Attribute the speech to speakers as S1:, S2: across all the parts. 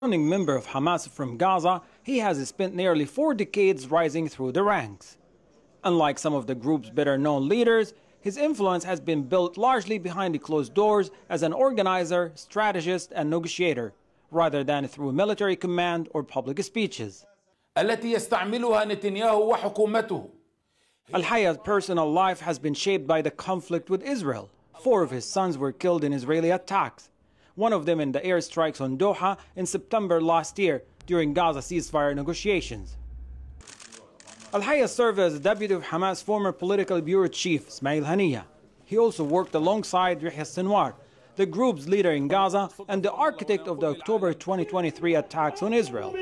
S1: Founding member of Hamas from Gaza, he has spent nearly 4 decades rising through the ranks. Unlike some of the group's better-known leaders, his influence has been built largely behind the closed doors as an organizer, strategist, and negotiator, rather than through military command or public speeches.
S2: التي يستعملها نتنياهو وحكومته.
S1: Al-Hayya's personal life has been shaped by the conflict with Israel. 4 of his sons were killed in Israeli attacks, one of them in the airstrikes on Doha in September last year during Gaza ceasefire negotiations. Al-Hayya served as deputy of Hamas' former political bureau chief, Ismail Haniyeh. He also worked alongside Yahya Sinwar, the group's leader in Gaza and the architect of the October 2023 attacks on Israel.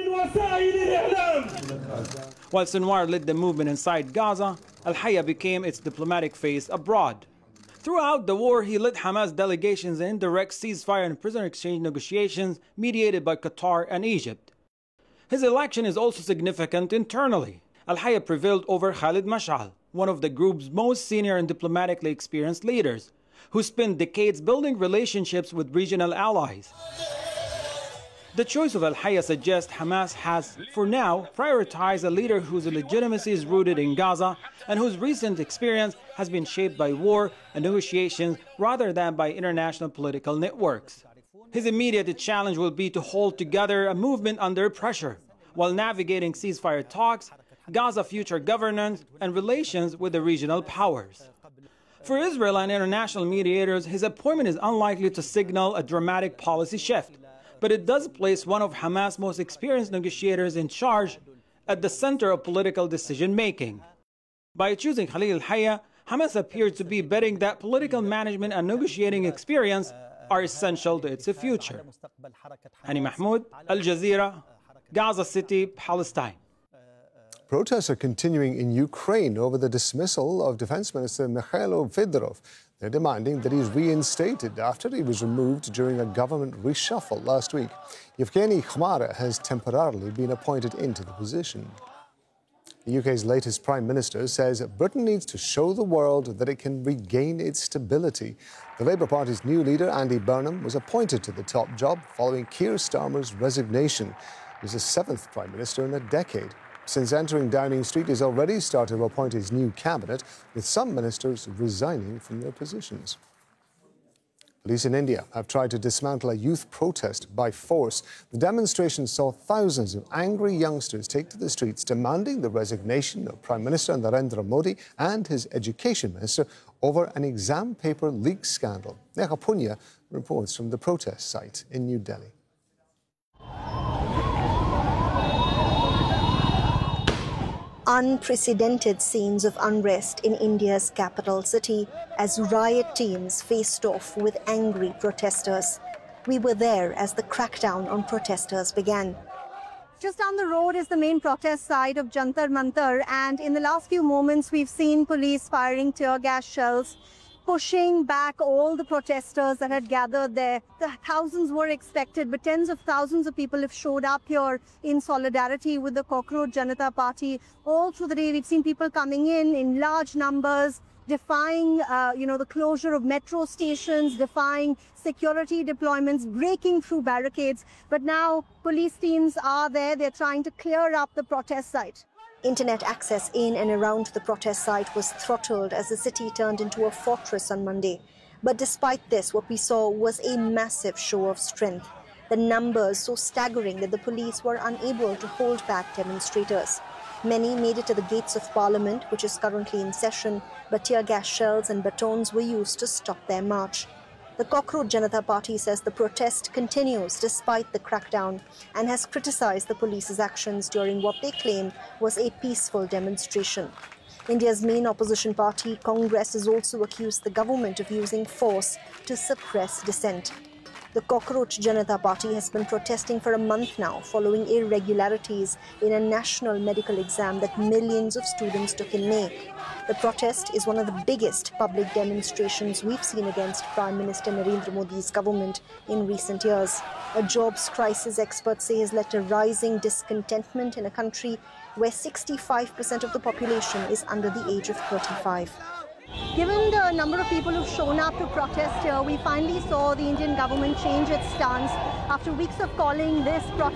S1: While Sinwar led the movement inside Gaza, Al-Hayya became its diplomatic face abroad. Throughout the war, he led Hamas delegations in indirect ceasefire and prisoner exchange negotiations mediated by Qatar and Egypt. His election is also significant internally. Al-Hayya prevailed over Khalid Mash'al, one of the group's most senior and diplomatically experienced leaders, who spent decades building relationships with regional allies. The choice of Al-Hayya suggests Hamas has, for now, prioritized a leader whose legitimacy is rooted in Gaza and whose recent experience has been shaped by war and negotiations rather than by international political networks. His immediate challenge will be to hold together a movement under pressure while navigating ceasefire talks, Gaza future governance, and relations with the regional powers. For Israel and international mediators, his appointment is unlikely to signal a dramatic policy shift, but it does place one of Hamas' most experienced negotiators in charge at the center of political decision-making. By choosing Khalil Al-Hayya, Hamas appears to be betting that political management and negotiating experience are essential to its future. Hani Mahmoud, Al Jazeera, Gaza City, Palestine.
S3: Protests are continuing in Ukraine over the dismissal of Defense Minister Mikhailo Fedorov. They're demanding that he's reinstated after he was removed during a government reshuffle last week. Yevgeny Khmara has temporarily been appointed into the position. The UK's latest Prime Minister says Britain needs to show the world that it can regain its stability. The Labour Party's new leader, Andy Burnham, was appointed to the top job following Keir Starmer's resignation. He's the 7th Prime Minister in a decade. Since entering Downing Street, he's already started to appoint his new cabinet, with some ministers resigning from their positions. Police in India have tried to dismantle a youth protest by force. The demonstration saw thousands of angry youngsters take to the streets demanding the resignation of Prime Minister Narendra Modi and his Education Minister over an exam paper leak scandal. Neha Punya reports from the protest site in New Delhi.
S4: Unprecedented scenes of unrest in India's capital city as riot teams faced off with angry protesters. We were there as the crackdown on protesters began.
S5: Just down the road is the main protest site of Jantar Mantar, and in the last few moments we've seen police firing tear gas shells, pushing back all the protesters that had gathered there. The thousands were expected, but tens of thousands of people have showed up here in solidarity with the Cockroach Janata Party. All through the day, we've seen people coming in large numbers, defying, the closure of metro stations, defying security deployments, breaking through barricades. But now police teams are there. They're trying to clear up the protest site.
S4: Internet access in and around the protest site was throttled as the city turned into a fortress on Monday. But despite this, what we saw was a massive show of strength. The numbers so staggering that the police were unable to hold back demonstrators. Many made it to the gates of Parliament, which is currently in session, but tear gas shells and batons were used to stop their march. The Cockroach Janata Party says the protest continues despite the crackdown and has criticized the police's actions during what they claim was a peaceful demonstration. India's main opposition party, Congress, has also accused the government of using force to suppress dissent. The Cockroach Janata Party has been protesting for a month now following irregularities in a national medical exam that millions of students took in May. The protest is one of the biggest public demonstrations we've seen against Prime Minister Narendra Modi's government in recent years. A jobs crisis, experts say, has led to rising discontentment in a country where 65% of the population is under the age of 35.
S5: Given the number of people who've shown up to protest here, we finally saw the Indian government change its stance after weeks of calling this protest